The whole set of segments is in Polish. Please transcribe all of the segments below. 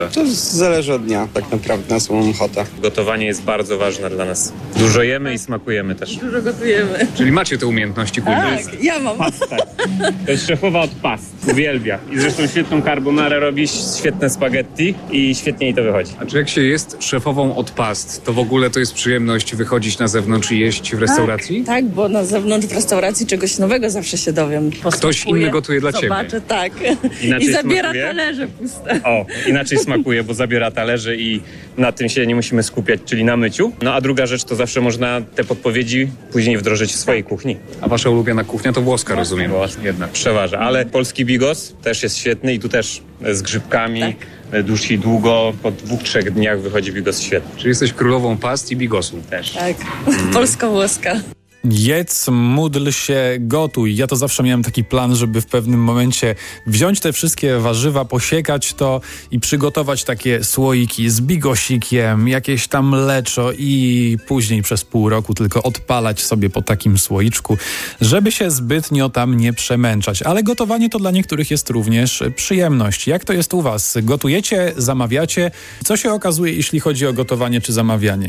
To zależy od dnia, tak naprawdę, na samą ochotę. Gotowanie jest bardzo ważne dla nas. Dużo jemy i smakujemy też. Dużo gotujemy. Czyli macie te umiejętności kulinarne? Tak, ja mam. Pasta. To jest szefowa od past. Uwielbia. I zresztą świetną carbonarę robi, świetne spaghetti i świetnie jej to wychodzi. A czy jak się jest szefową od past, to w ogóle to jest przyjemność wychodzić na zewnątrz i jeść w restauracji? Tak, bo na zewnątrz w restauracji czegoś nowego zawsze się dowiem. Ktoś inny gotuje dla ciebie. Zobaczę, tak. Inaczej I zabiera smakuje? talerze puste. O, inaczej smakuje, bo zabiera talerze i na tym się nie musimy skupiać, czyli na myciu. No a druga rzecz, to zawsze można te podpowiedzi później wdrożyć w swojej kuchni. A wasza ulubiona kuchnia to włoska, rozumiem. Jednak przeważa, ale polski bigos też jest świetny i tu też z grzybkami. Dusi długo, po 2-3 dniach wychodzi bigos świetny. Czyli jesteś królową past i bigosu. Też. Tak, polsko-włoska. Jedz, módl się, gotuj. Ja to zawsze miałem taki plan, żeby w pewnym momencie wziąć te wszystkie warzywa, posiekać to i przygotować takie słoiki z bigosikiem, jakieś tam mleczo i później przez pół roku tylko odpalać sobie po takim słoiczku, żeby się zbytnio tam nie przemęczać. Ale gotowanie to dla niektórych jest również przyjemność. Jak to jest u was? Gotujecie, zamawiacie? Co się okazuje, jeśli chodzi o gotowanie czy zamawianie?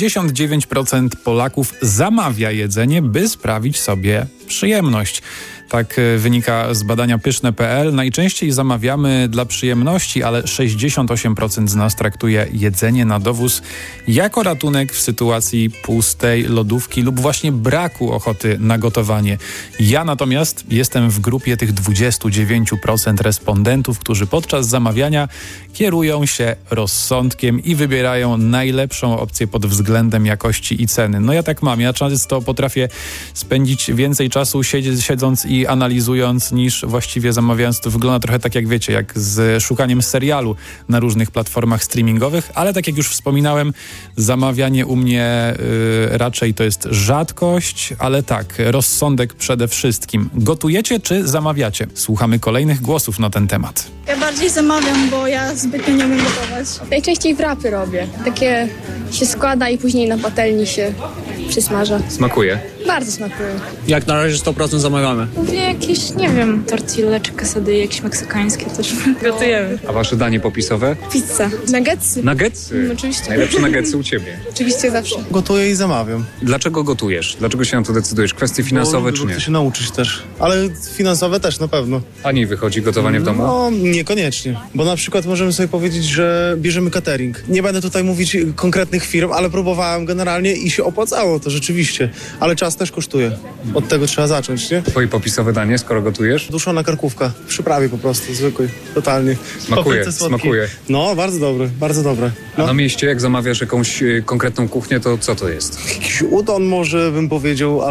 79% Polaków zamawia jedzenie, by sprawić sobie przyjemność. Tak wynika z badania pyszne.pl. Najczęściej zamawiamy dla przyjemności, ale 68% z nas traktuje jedzenie na dowóz jako ratunek w sytuacji pustej lodówki lub właśnie braku ochoty na gotowanie. Ja natomiast jestem w grupie tych 29% respondentów, którzy podczas zamawiania kierują się rozsądkiem i wybierają najlepszą opcję pod względem jakości i ceny. No ja tak mam. Ja często potrafię spędzić więcej czasu siedząc i analizując, niż właściwie zamawiając. To wygląda trochę tak, jak wiecie, jak z szukaniem serialu na różnych platformach streamingowych, ale tak jak już wspominałem, zamawianie u mnie raczej to jest rzadkość, ale tak, rozsądek przede wszystkim. Gotujecie czy zamawiacie? Słuchamy kolejnych głosów na ten temat. Ja bardziej zamawiam, bo ja zbytnio nie umiem gotować. Najczęściej wrapy robię. Takie się składa i później na patelni się przysmaża. Smakuje? Bardzo smakuje. Jak na razie 100% zamawiamy. Mówię jakieś, nie wiem, tortille czy quesady, jakieś meksykańskie też. Gotujemy. A wasze danie popisowe? Pizza. Nuggetsy. Nuggetsy? Oczywiście. Najlepsze nuggetsy u ciebie. Oczywiście zawsze. Gotuję i zamawiam. Dlaczego gotujesz? Dlaczego się na to decydujesz? Kwestie finansowe czy nie? Chcę się nauczyć też. Ale finansowe też na pewno. Taniej wychodzi gotowanie w domu? No, niekoniecznie. Bo na przykład możemy sobie powiedzieć, że bierzemy catering. Nie będę tutaj mówić konkretnych firm, ale próbowałem generalnie i się opłacało to rzeczywiście. Ale czas też kosztuje. Od tego trzeba zacząć, nie? Twoje popisowe danie, skoro gotujesz? Duszona karkówka. W przyprawie po prostu, zwykłej. Totalnie. Smakuje. No, bardzo dobre, bardzo dobre. No. A na mieście, jak zamawiasz jakąś konkretną kuchnię, to co to jest? Jakiś udon może bym powiedział,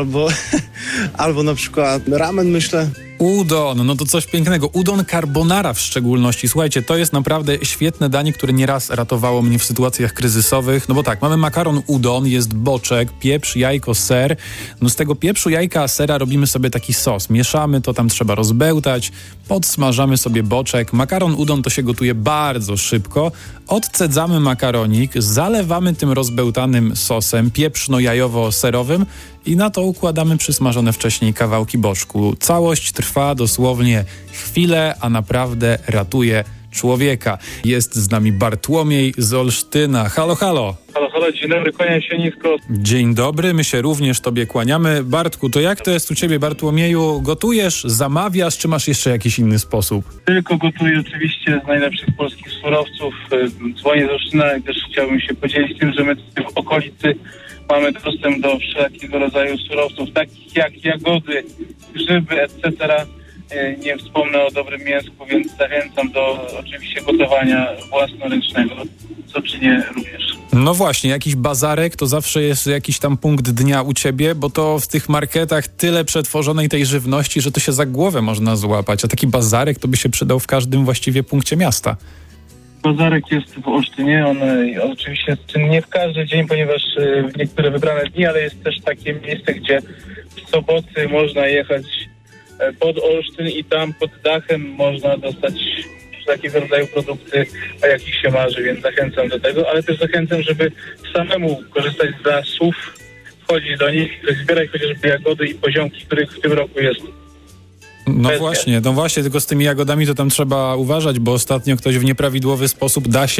albo na przykład ramen, myślę. Udon, no to coś pięknego. Udon carbonara w szczególności. Słuchajcie, to jest naprawdę świetne danie, które nieraz ratowało mnie w sytuacjach kryzysowych. No bo tak, mamy makaron udon, jest boczek, pieprz, jajko, ser. No z tego pieprzu, jajka, sera robimy sobie taki sos. Mieszamy to, tam trzeba rozbełtać, podsmażamy sobie boczek. Makaron udon to się gotuje bardzo szybko. Odcedzamy makaronik, zalewamy tym rozbełtanym sosem pieprzno-jajowo-serowym i na to układamy przysmażone wcześniej kawałki boczku. Całość trwa dosłownie chwilę, a naprawdę ratuje człowieka. Jest z nami Bartłomiej z Olsztyna. Halo, halo. Halo, dzień dobry, kłaniam się nisko. Dzień dobry, my się również tobie kłaniamy. Bartku, to jak to jest u ciebie, Bartłomieju? Gotujesz, zamawiasz, czy masz jeszcze jakiś inny sposób? Tylko gotuję oczywiście z najlepszych polskich surowców. Dzwonię z Olsztyna, też chciałbym się podzielić tym, że my tutaj w okolicy mamy dostęp do wszelkiego rodzaju surowców, takich jak jagody, grzyby, etc. Nie wspomnę o dobrym mięsku, więc zachęcam do oczywiście gotowania własnoręcznego, co czynię również. No właśnie, jakiś bazarek to zawsze jest jakiś tam punkt dnia u ciebie, bo to w tych marketach tyle przetworzonej tej żywności, że to się za głowę można złapać, a taki bazarek to by się przydał w każdym właściwie punkcie miasta. Bazarek jest w Olsztynie, on oczywiście nie w każdy dzień, ponieważ w niektóre wybrane dni, ale jest też takie miejsce, gdzie w soboty można jechać pod Olsztyn i tam pod dachem można dostać takiego rodzaju produkty, o jakich się marzy, więc zachęcam do tego, ale też zachęcam, żeby samemu korzystać z lasów, wchodzić do nich, zbierać chociażby jagody i poziomki, których w tym roku jest No właśnie, tylko z tymi jagodami to tam trzeba uważać, bo ostatnio ktoś w nieprawidłowy sposób da się